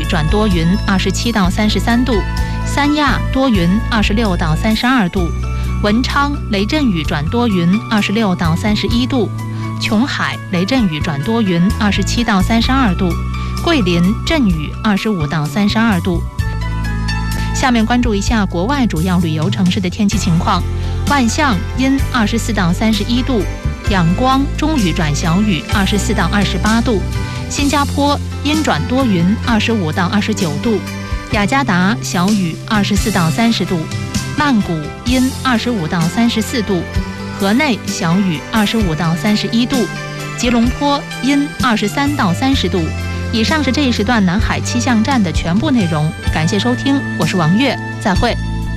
转多云27到33度，三亚多云26到32度，文昌雷阵雨转多云26到31度，琼海雷阵雨转多云27到32度，桂林阵雨25到32度。下面关注一下国外主要旅游城市的天气情况。万象阴24到31度，仰光中雨转小雨24到28度，新加坡阴转多云25到29度，雅加达小雨24到30度，曼谷阴25到34度，河内小雨25到31度，吉隆坡阴23到30度。以上是这一时段南海气象站的全部内容，感谢收听，我是王悦，再会。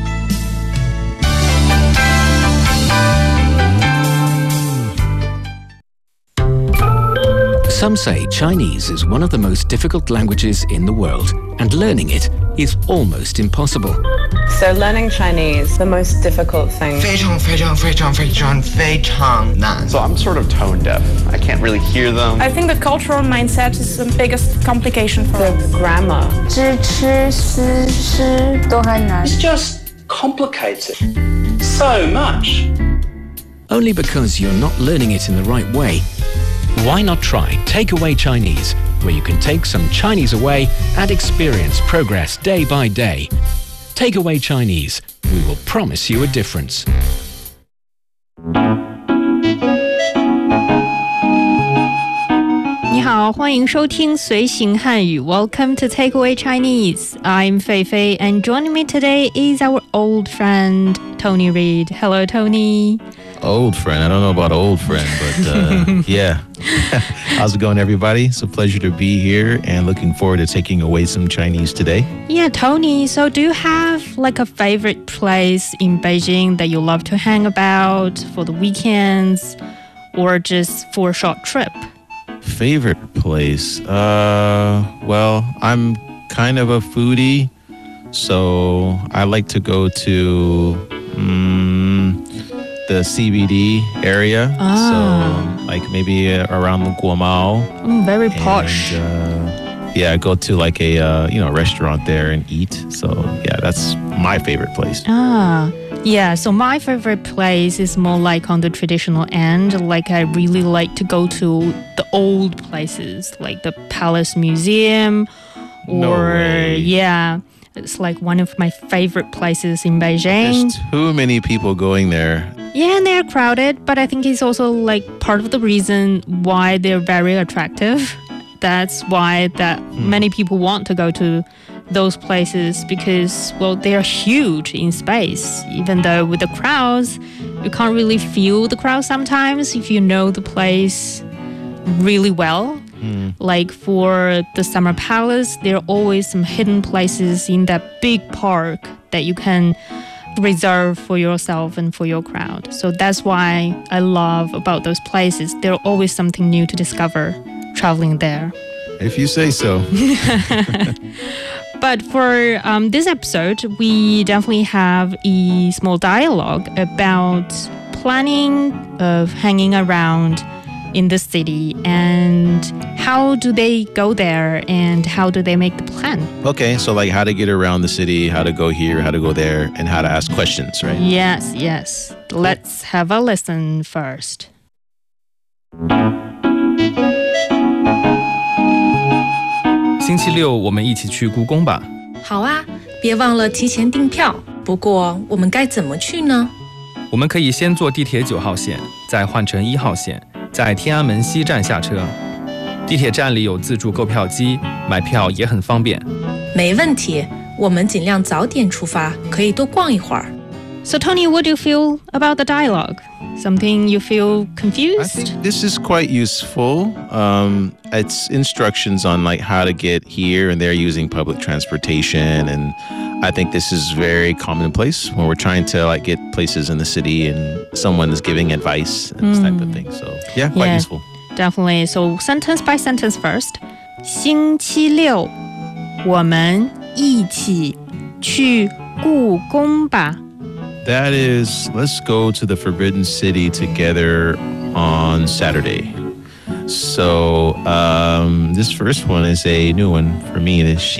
Some say Chinese is one of the most difficult languages in the world, and learning it is almost impossible. So learning Chinese, the most difficult thing. 非常难. So I'm sort of tone deaf. I can't really hear them. I think the cultural mindset is the biggest complication for The us. grammar. 知吃思诗都很难. It's just complicated so much. Only because you're not learning it in the right way. Why not try Takeaway Chinese, where you can take some Chinese away and experience progress day by day. Takeaway Chinese, we will promise you a difference. 你好，欢迎收听随行汉语 Welcome to Takeaway Chinese. I'm Fei Fei, and joining me today is our old friend, Tony Reid. Hello, Tony. Old friend. I don't know about old friend, but yeah. How's it going, everybody? It's a pleasure to be here and looking forward to taking away some Chinese today. Yeah, Tony, so do you have like a favorite place in Beijing that you love to hang about for the weekends or just for a short trip? Favorite place? Well, I'm kind of a foodie, so I like to go to the CBD area. So like maybe around the Guomao. Very posh. Yeah, go to like a restaurant there and eat. So yeah, that's my favorite place. Yeah, so my favorite place is more like on the traditional end. Like I really like to go to the old places, like the Palace Museum, No way. yeah, it's like one of my favorite places in Beijing. There's too many people going there. Yeah, and they're crowded, but I think it's also like part of the reason why they're very attractive. That's why that many people want to go to those places because, well, they are huge in space. Even though with the crowds, you can't really feel the crowd sometimes if you know the place really well. Like for the Summer Palace, there are always some hidden places in that big park that you can reserve for yourself and for your crowd. So that's why I love about those places. There's always something new to discover traveling there. If you say so. But for this episode, we definitely have a small dialogue about planning of hanging around in the city and how do they go there and how do they make the plan. Okay, so like how to get around the city, how to go here, how to go there, and how to ask questions, right? Yes, yes. Let's have a listen first. 星期六我们一起去故宫吧。 好啊，别忘了提前订票。不过我们该怎么去呢？ 我们可以先坐地铁9号线，再换乘1号线，在天安门西站下车。地铁站里有自助购票机，买票也很方便。 没问题，我们尽量早点出发，可以多逛一会儿。 So Tony, what do you feel about the dialogue? Something you feel confused? I think this is quite useful. It's instructions on like how to get here and there using public transportation, and I think this is very commonplace when we're trying to like get places in the city and someone is giving advice and this type of thing. So yeah, quite useful. Definitely. So sentence by sentence first. 星期六，我们一起去故宫吧。 That is, let's go to the Forbidden City together on Saturday. So this first one is a new one for me.